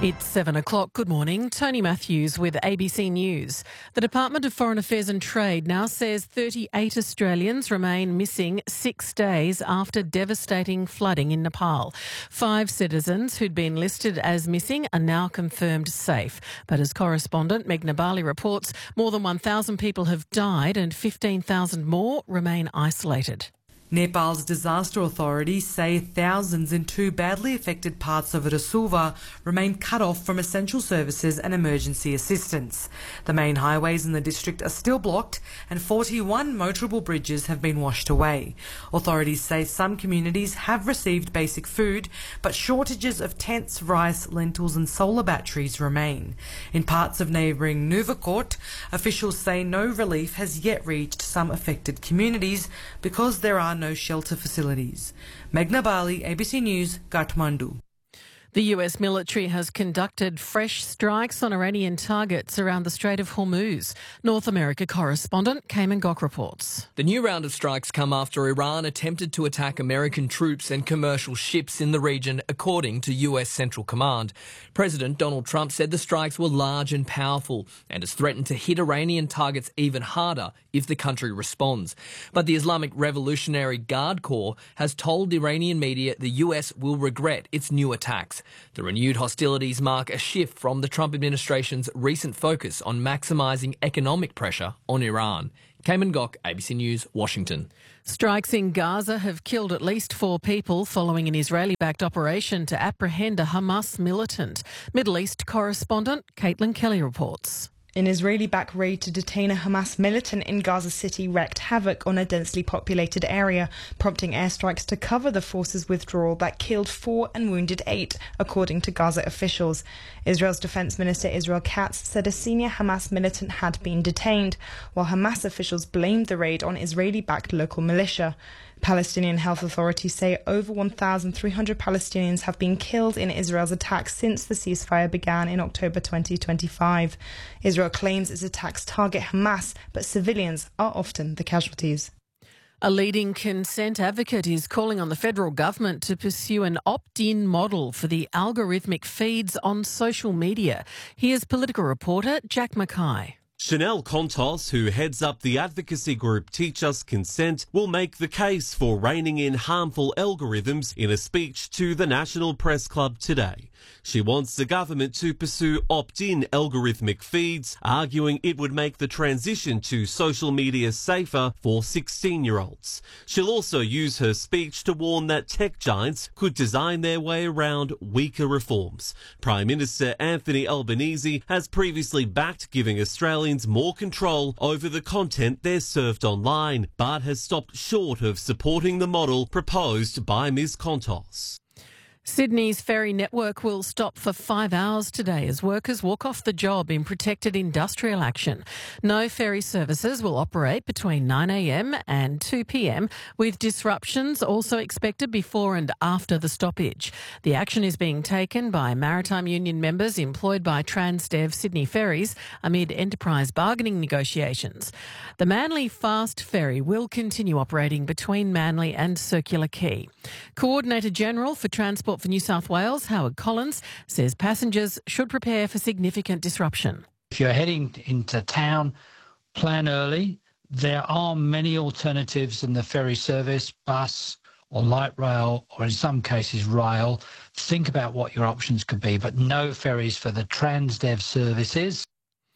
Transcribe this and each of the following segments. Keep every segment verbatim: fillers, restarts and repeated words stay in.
It's seven o'clock. Good morning. Tony Matthews with A B C News. The Department of Foreign Affairs and Trade now says thirty-eight Australians remain missing six days after devastating flooding in Nepal. Five citizens who'd been listed as missing are now confirmed safe. But as correspondent Meghna Bali reports, more than one thousand people have died and fifteen thousand more remain isolated. Nepal's disaster authorities say thousands in two badly affected parts of Rasuva remain cut off from essential services and emergency assistance. The main highways in the district are still blocked and forty-one motorable bridges have been washed away. Authorities say some communities have received basic food, but shortages of tents, rice, lentils and solar batteries remain. In parts of neighbouring Nuvakot, officials say no relief has yet reached some affected communities because there are no no shelter facilities. Meghna Bali, A B C News, Kathmandu. The U S military has conducted fresh strikes on Iranian targets around the Strait of Hormuz. North America correspondent Cayman Gok reports. The new round of strikes come after Iran attempted to attack American troops and commercial ships in the region, according to U S Central Command. President Donald Trump said the strikes were large and powerful and has threatened to hit Iranian targets even harder if the country responds. But the Islamic Revolutionary Guard Corps has told Iranian media the U S will regret its new attacks. The renewed hostilities mark a shift from the Trump administration's recent focus on maximising economic pressure on Iran. Cayman Gok, A B C News, Washington. Strikes in Gaza have killed at least four people following an Israeli-backed operation to apprehend a Hamas militant. Middle East correspondent Caitlin Kelly reports. An Israeli-backed raid to detain a Hamas militant in Gaza City wreaked havoc on a densely populated area, prompting airstrikes to cover the forces' withdrawal that killed four and wounded eight, according to Gaza officials. Israel's Defense Minister Israel Katz said a senior Hamas militant had been detained, while Hamas officials blamed the raid on Israeli-backed local militia. Palestinian health authorities say over one thousand three hundred Palestinians have been killed in Israel's attacks since the ceasefire began in October twenty twenty-five. Israel claims its attacks target Hamas, but civilians are often the casualties. A leading consent advocate is calling on the federal government to pursue an opt-in model for the algorithmic feeds on social media. Here's political reporter Jack Mackay. Chanel Contos, who heads up the advocacy group Teach Us Consent, will make the case for reining in harmful algorithms in a speech to the National Press Club today. She wants the government to pursue opt-in algorithmic feeds, arguing it would make the transition to social media safer for sixteen-year-olds. She'll also use her speech to warn that tech giants could design their way around weaker reforms. Prime Minister Anthony Albanese has previously backed giving Australians more control over the content they're served online, but has stopped short of supporting the model proposed by Miz Contos. Sydney's ferry network will stop for five hours today as workers walk off the job in protected industrial action. No ferry services will operate between nine a m and two p m, with disruptions also expected before and after the stoppage. The action is being taken by Maritime Union members employed by Transdev Sydney Ferries amid enterprise bargaining negotiations. The Manly Fast Ferry will continue operating between Manly and Circular Quay. Coordinator General for Transport for New South Wales, Howard Collins, says passengers should prepare for significant disruption. If you're heading into town, plan early. There are many alternatives in the ferry service, bus or light rail, or in some cases rail. Think about what your options could be, but no ferries for the Transdev services.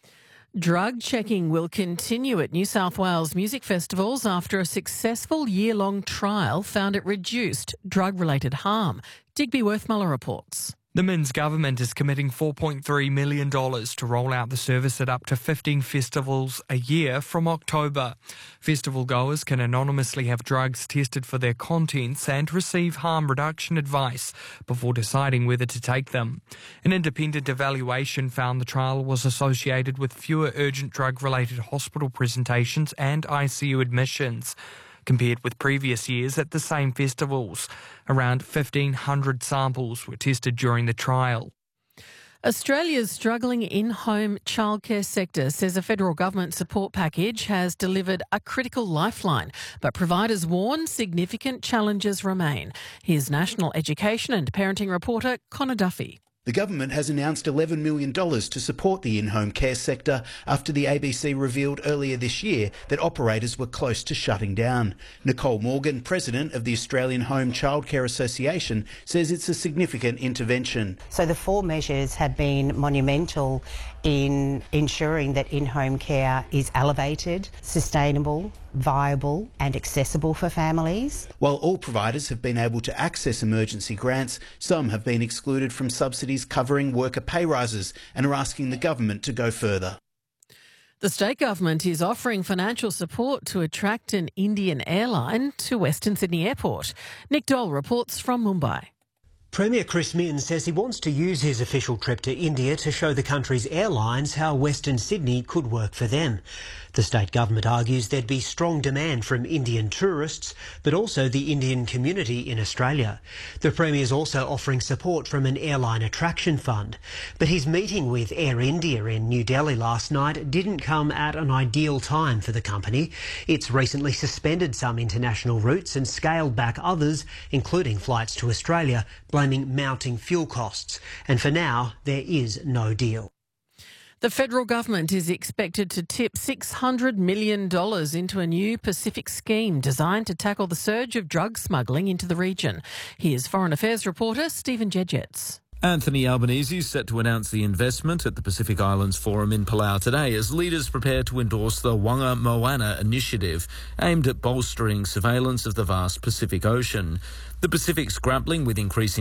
Drug checking will continue at New South Wales music festivals after a successful year-long trial found it reduced drug-related harm. Digby Worthmuller reports. The Minns government is committing four point three million dollars to roll out the service at up to fifteen festivals a year from October. Festival goers can anonymously have drugs tested for their contents and receive harm reduction advice before deciding whether to take them. An independent evaluation found the trial was associated with fewer urgent drug-related hospital presentations and I C U admissions. Compared with previous years at the same festivals, around fifteen hundred samples were tested during the trial. Australia's struggling in-home childcare sector says a federal government support package has delivered a critical lifeline, but providers warn significant challenges remain. Here's National Education and Parenting reporter Connor Duffy. The government has announced eleven million dollars to support the in-home care sector after the A B C revealed earlier this year that operators were close to shutting down. Nicole Morgan, president of the Australian Home Childcare Association, says it's a significant intervention. So the four measures have been monumental in ensuring that in-home care is elevated, sustainable, viable and accessible for families. While all providers have been able to access emergency grants, some have been excluded from subsidies covering worker pay rises and are asking the government to go further. The state government is offering financial support to attract an Indian airline to Western Sydney Airport. Nick Dole reports from Mumbai. Premier Chris Minns says he wants to use his official trip to India to show the country's airlines how Western Sydney could work for them. The state government argues there'd be strong demand from Indian tourists, but also the Indian community in Australia. The Premier is also offering support from an airline attraction fund. But his meeting with Air India in New Delhi last night didn't come at an ideal time for the company. It's recently suspended some international routes and scaled back others, including flights to Australia, blaming mounting fuel costs. And for now, there is no deal. The federal government is expected to tip six hundred million dollars into a new Pacific scheme designed to tackle the surge of drug smuggling into the region. Here's Foreign Affairs reporter Stephen Jedgetts. Anthony Albanese is set to announce the investment at the Pacific Islands Forum in Palau today as leaders prepare to endorse the Wanga Moana initiative aimed at bolstering surveillance of the vast Pacific Ocean. The Pacific's grappling with increasing